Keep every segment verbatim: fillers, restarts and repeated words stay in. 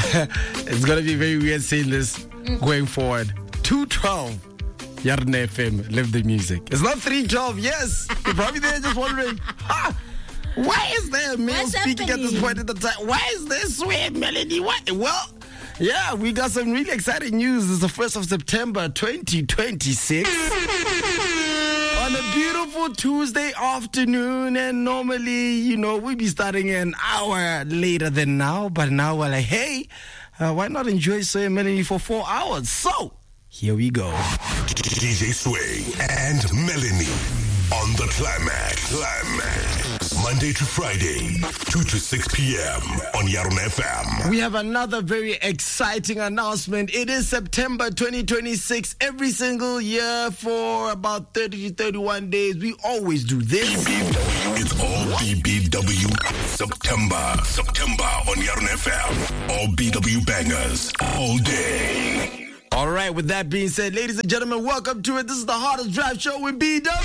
it's going to be very weird saying this going forward. two twelve. Yarn F M, live the music. It's not three twelve, yes. You're probably there just wondering, huh? Why is there a male What's speaking happening? at this point in the time? Why is there sweet melody? Why? Well, yeah, we got some really exciting news. It's the first of September, twenty twenty-six. On a beautiful Tuesday afternoon, and normally, you know, we'd be starting an hour later than now, but now we're like, hey, uh, why not enjoy Sway and Melanie for four hours? So, here we go. D J Sway and Melanie on the Climax. Climax. Monday to Friday, two to six p.m. on Yarn F M. We have another very exciting announcement. It is September twenty twenty-six. Every single year for about thirty to thirty-one days, we always do this. It's all B B W September. September on Yarn F M. All B W bangers all day. All right, with that being said, ladies and gentlemen, welcome to it. This is the Hardest Drive Show with B W.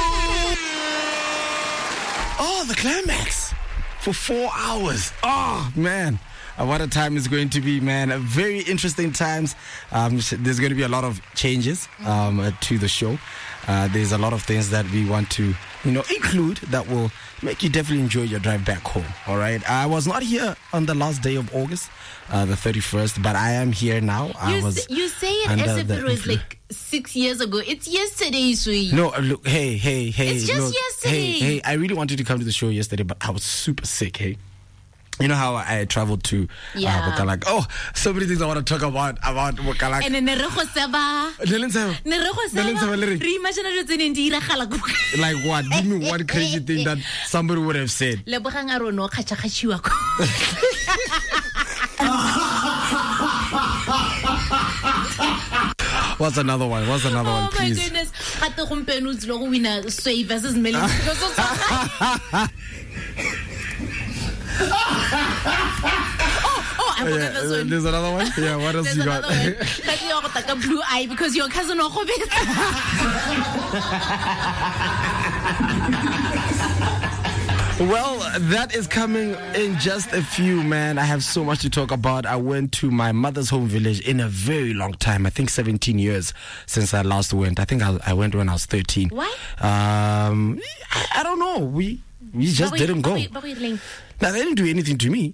Oh, the climax for four hours. Oh, man. Uh, what a time it's going to be, man. A very interesting times. Um, there's going to be a lot of changes um, uh, to the show. Uh, there's a lot of things that we want to, you know, include that will make you definitely enjoy your drive back home. All right. I was not here on the last day of August, uh, the thirty-first, but I am here now. I You, was s- you say it as if the it was influ- like six years ago. It's yesterday, Sui. No, uh, look, hey, hey, hey. It's just look, yesterday. Hey, hey, I really wanted to come to the show yesterday, but I was super sick, hey. You know how I traveled to Yeah. uh, Bokalak? Oh, so many things I want to talk about, about Bokalak. And then Nerego Seba. Nerego Nerego Seba. lyric. Re imagine it was in Indira Khalaku. Like what? Give me one crazy thing that somebody would have said. Lebogang a rono khacha khachiwa ko. What's another one? What's another one, Oh my please? goodness. Gato gompeno tslo go wina Sway versus Melanie. Oh, I forgot Yeah, this one. there's another one? Yeah, what else There's you got? another one. That's your taka blue eye because your cousin Okobet. Well, that is coming in just a few, man. I have so much to talk about. I went to my mother's home village in a very long time. I think seventeen years since I last went. I think I, I went when I was thirteen. Why? Um, I, I don't know. We we just didn't go. But Now, they didn't do anything to me.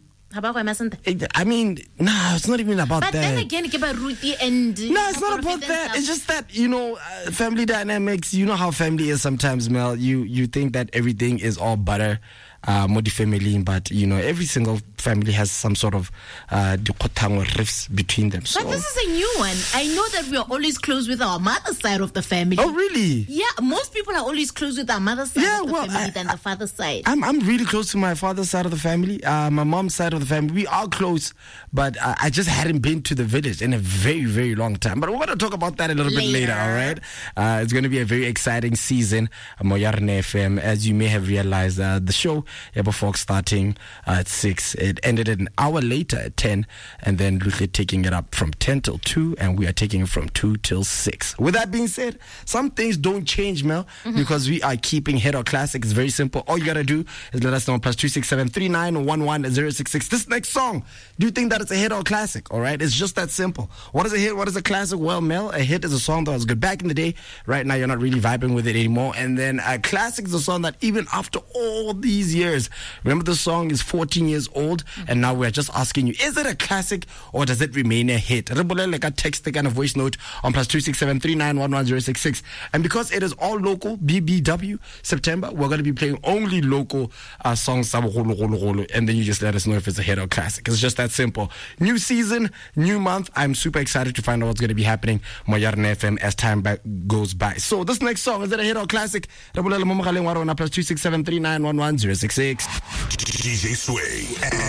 It- I mean, nah, it's not even about that. then again, ke ba Ruti and No, it's not about that. It's just that, you know, uh, family dynamics, you know how family is sometimes, Mel. You you think that everything is all butter, uh, modi family, but, you know, every single family has some sort of uh, dikotang or rifts between them. So. But this is a new one. I know that we are always close with our mother's side of the family. Oh, really? Yeah, most people are always close with our mother's side Yeah, of the well, family I- than the father's side. I'm I'm really close to my father's side of the family, uh, my mom's side of the family. We are close, but uh, I just hadn't been to the village in a very, very long time. But we're going to talk about that a little bit Later. later, all right? Uh, it's going to be a very exciting season, Moyarne F M. As you may have realized, uh, the show, Ebo Fox, starting uh, at six. It ended an hour later at ten, and then Luke taking it up from ten till two, and we are taking it from two till six. With that being said, some things don't change, Mel, Mm-hmm. because we are keeping Hit or Classic. It's very simple. All you got to do is let us know, plus two six seven three nine one one zero six six. This next song, do you think that it's a hit or classic? All right, it's just that simple. What is a hit? What is a classic? Well, Mel, a hit is a song that was good back in the day. Right now, you're not really vibing with it anymore. And then a classic is a song that even after all these years, remember the song is fourteen years old, and now we're just asking you, is it a classic or does it remain a hit? Like a text, kind of voice note on plus two six seven three nine one one zero six six. And because it is all local, B B W September, we're going to be playing only local uh, songs, and then you just let us know if it's a hit or classic. It's just that simple. New season, new month. I'm super excited to find out what's going to be happening Moyarne F M as time back goes by. So this next song, is it a hit or classic? Plus two six seven three nine one one zero six six. D J Sway